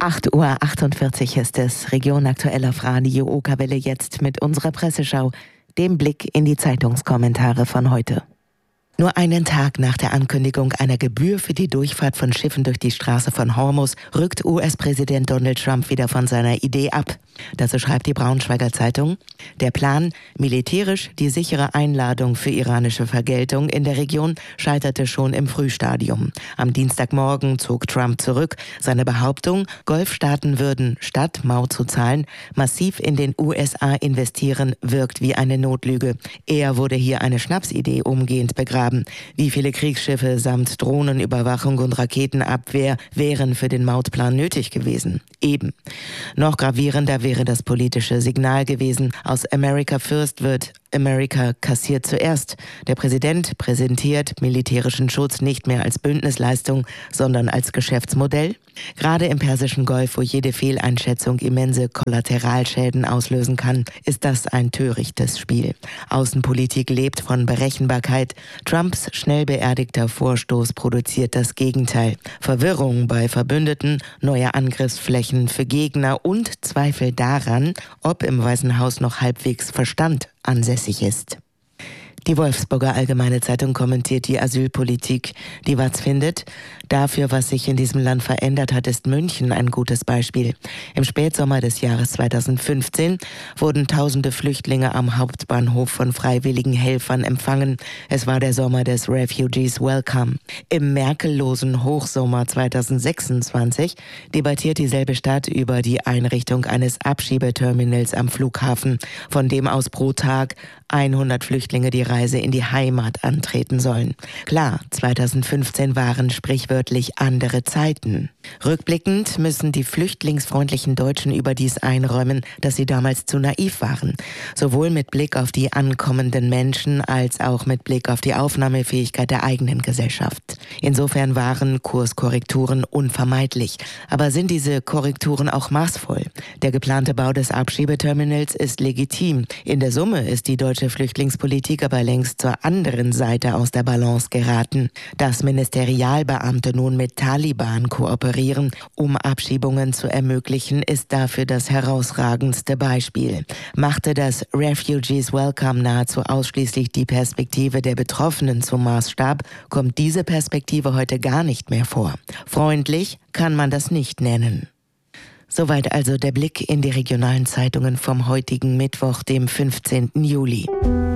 8:48 Uhr ist es. Region aktuell auf Radio Okerwelle jetzt mit unserer Presseschau, dem Blick in die Zeitungskommentare von heute. Nur einen Tag nach der Ankündigung einer Gebühr für die Durchfahrt von Schiffen durch die Straße von Hormuz rückt US-Präsident Donald Trump wieder von seiner Idee ab. Dazu schreibt die Braunschweiger Zeitung: Der Plan, militärisch die sichere Einladung für iranische Vergeltung in der Region, scheiterte schon im Frühstadium. Am Dienstagmorgen zog Trump zurück. Seine Behauptung, Golfstaaten würden, statt Maut zu zahlen, massiv in den USA investieren, wirkt wie eine Notlüge. Eher wurde hier eine Schnapsidee umgehend begraben. Wie viele Kriegsschiffe samt Drohnenüberwachung und Raketenabwehr wären für den Mautplan nötig gewesen? Eben. Noch gravierender wäre das politische Signal gewesen. Aus America First wird America kassiert zuerst. Der Präsident präsentiert militärischen Schutz nicht mehr als Bündnisleistung, sondern als Geschäftsmodell. Gerade im Persischen Golf, wo jede Fehleinschätzung immense Kollateralschäden auslösen kann, ist das ein törichtes Spiel. Außenpolitik lebt von Berechenbarkeit. Trumps schnell beerdigter Vorstoß produziert das Gegenteil. Verwirrung bei Verbündeten, neue Angriffsflächen für Gegner und Zweifel daran, ob im Weißen Haus noch halbwegs Verstand ansässig ist. Die Wolfsburger Allgemeine Zeitung kommentiert die Asylpolitik. Die WAZ findet, dafür, was sich in diesem Land verändert hat, ist München ein gutes Beispiel. Im Spätsommer des Jahres 2015 wurden tausende Flüchtlinge am Hauptbahnhof von freiwilligen Helfern empfangen. Es war der Sommer des Refugees Welcome. Im merkellosen Hochsommer 2026 debattiert dieselbe Stadt über die Einrichtung eines Abschiebeterminals am Flughafen, von dem aus pro Tag 100 Flüchtlinge die Reise in die Heimat antreten sollen. Klar, 2015 waren sprichwörtlich andere Zeiten. Rückblickend müssen die flüchtlingsfreundlichen Deutschen überdies einräumen, dass sie damals zu naiv waren. Sowohl mit Blick auf die ankommenden Menschen als auch mit Blick auf die Aufnahmefähigkeit der eigenen Gesellschaft. Insofern waren Kurskorrekturen unvermeidlich. Aber sind diese Korrekturen auch maßvoll? Der geplante Bau des Abschiebeterminals ist legitim. In der Summe ist die deutsche Flüchtlingspolitik aber längst zur anderen Seite aus der Balance geraten. Dass Ministerialbeamte nun mit Taliban kooperieren, um Abschiebungen zu ermöglichen, ist dafür das herausragendste Beispiel. Machte das Refugees Welcome nahezu ausschließlich die Perspektive der Betroffenen zum Maßstab, kommt diese Perspektive heute gar nicht mehr vor. Freundlich kann man das nicht nennen. Soweit also der Blick in die regionalen Zeitungen vom heutigen Mittwoch, dem 15. Juli.